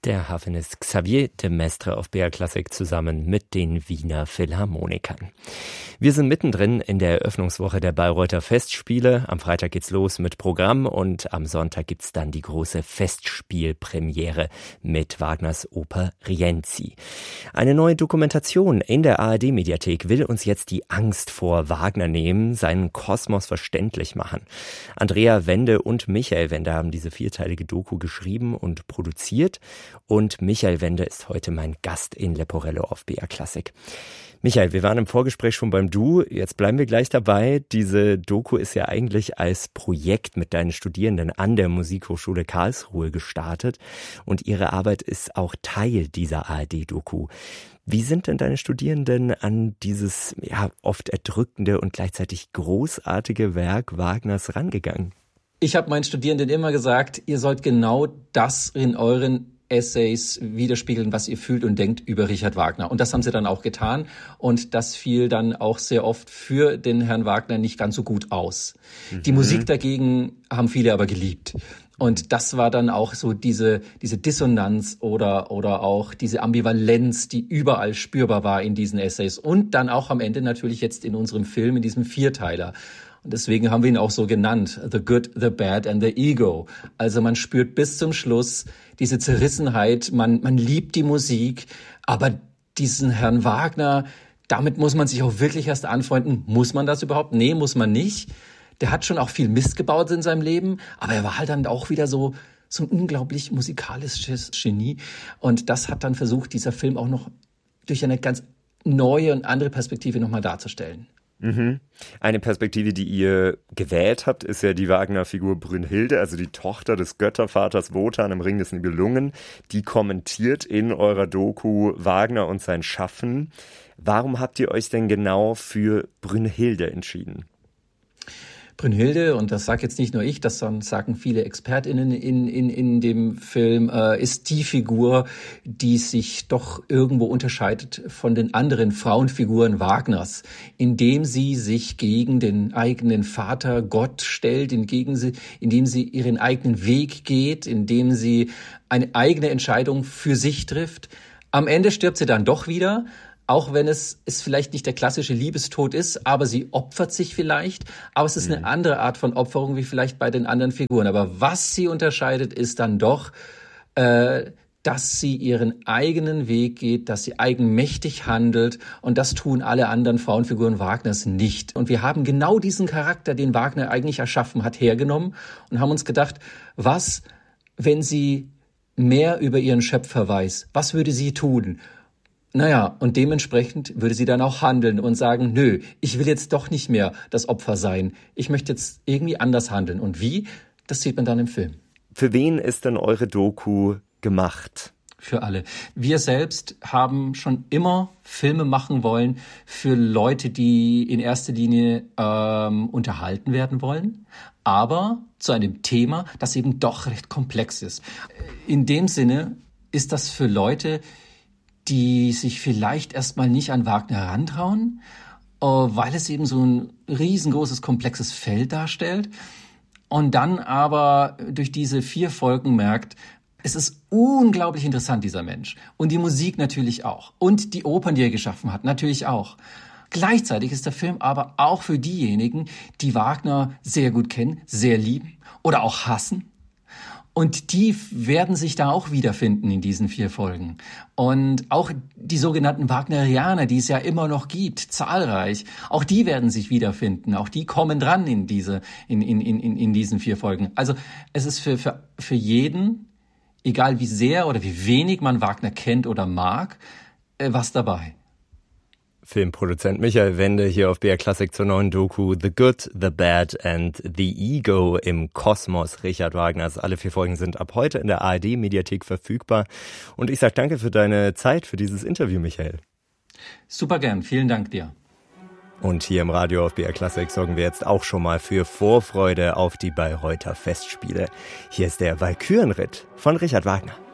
Der Harfenist Xavier de Maistre auf BR Classic zusammen mit den Wiener Philharmonikern. Wir sind mittendrin in der Eröffnungswoche der Bayreuther Festspiele. Am Freitag geht's los mit Programm und am Sonntag gibt's dann die große Festspielpremiere mit Wagners Oper Rienzi. Eine neue Dokumentation in der ARD-Mediathek will uns jetzt die Angst vor Wagner nehmen, seinen Kosmos verständlich machen. Andrea Wende und Michael Wende haben diese vierteilige Doku geschrieben und produziert. Und Michael Wende ist heute mein Gast in Leporello auf BR Classic. Michael, wir waren im Vorgespräch schon beim Du, jetzt bleiben wir gleich dabei. Diese Doku ist ja eigentlich als Projekt mit deinen Studierenden an der Musikhochschule Karlsruhe gestartet und ihre Arbeit ist auch Teil dieser ARD-Doku. Wie sind denn deine Studierenden an dieses oft erdrückende und gleichzeitig großartige Werk Wagners rangegangen? Ich habe meinen Studierenden immer gesagt, ihr sollt genau das in euren Essays widerspiegeln, was ihr fühlt und denkt über Richard Wagner. Und das haben sie dann auch getan. Und das fiel dann auch sehr oft für den Herrn Wagner nicht ganz so gut aus. Die Musik dagegen haben viele aber geliebt. Und das war dann auch so diese Dissonanz oder auch diese Ambivalenz, die überall spürbar war in diesen Essays. Und dann auch am Ende natürlich jetzt in unserem Film, in diesem Vierteiler. Und deswegen haben wir ihn auch so genannt, The Good, The Bad and The Ego. Also man spürt bis zum Schluss diese Zerrissenheit, man liebt die Musik, aber diesen Herrn Wagner, damit muss man sich auch wirklich erst anfreunden. Muss man das überhaupt? Nee, muss man nicht. Der hat schon auch viel Mist gebaut in seinem Leben, aber er war halt dann auch wieder so ein unglaublich musikalisches Genie. Und das hat dann versucht, dieser Film auch noch durch eine ganz neue und andere Perspektive nochmal darzustellen. Eine Perspektive, die ihr gewählt habt, ist ja die Wagner-Figur Brünnhilde, also die Tochter des Göttervaters Wotan im Ring des Nibelungen. Die kommentiert in eurer Doku Wagner und sein Schaffen. Warum habt ihr euch denn genau für Brünnhilde entschieden? Brünnhilde, und das sagt jetzt nicht nur ich, das sagen viele ExpertInnen in dem Film, ist die Figur, die sich doch irgendwo unterscheidet von den anderen Frauenfiguren Wagners, indem sie sich gegen den eigenen Vater Gott stellt, indem sie ihren eigenen Weg geht, indem sie eine eigene Entscheidung für sich trifft. Am Ende stirbt sie dann doch wieder, auch wenn es vielleicht nicht der klassische Liebestod ist, aber sie opfert sich vielleicht. Aber es ist eine andere Art von Opferung wie vielleicht bei den anderen Figuren. Aber was sie unterscheidet, ist dann doch, dass sie ihren eigenen Weg geht, dass sie eigenmächtig handelt. Und das tun alle anderen Frauenfiguren Wagners nicht. Und wir haben genau diesen Charakter, den Wagner eigentlich erschaffen hat, hergenommen und haben uns gedacht, was, wenn sie mehr über ihren Schöpfer weiß? Was würde sie tun? Naja, und dementsprechend würde sie dann auch handeln und sagen, nö, ich will jetzt doch nicht mehr das Opfer sein. Ich möchte jetzt irgendwie anders handeln. Und wie? Das sieht man dann im Film. Für wen ist denn eure Doku gemacht? Für alle. Wir selbst haben schon immer Filme machen wollen für Leute, die in erster Linie unterhalten werden wollen, aber zu einem Thema, das eben doch recht komplex ist. In dem Sinne ist das für Leute, die sich vielleicht erstmal nicht an Wagner herantrauen, weil es eben so ein riesengroßes, komplexes Feld darstellt und dann aber durch diese 4 Folgen merkt, es ist unglaublich interessant, dieser Mensch. Und die Musik natürlich auch. Und die Opern, die er geschaffen hat, natürlich auch. Gleichzeitig ist der Film aber auch für diejenigen, die Wagner sehr gut kennen, sehr lieben oder auch hassen. Und die werden sich da auch wiederfinden in diesen 4 Folgen. Und auch die sogenannten Wagnerianer, die es ja immer noch gibt, zahlreich, auch die werden sich wiederfinden. Auch die kommen dran in diesen 4 Folgen. Also es ist für jeden, egal wie sehr oder wie wenig man Wagner kennt oder mag, was dabei. Filmproduzent Michael Wende hier auf BR Classic zur neuen Doku The Good, The Bad and The Ego im Kosmos Richard Wagners. Alle 4 Folgen sind ab heute in der ARD-Mediathek verfügbar. Und ich sage danke für deine Zeit, für dieses Interview, Michael. Super gern, vielen Dank dir. Und hier im Radio auf BR Classic sorgen wir jetzt auch schon mal für Vorfreude auf die Bayreuther Festspiele. Hier ist der Walkürenritt von Richard Wagner.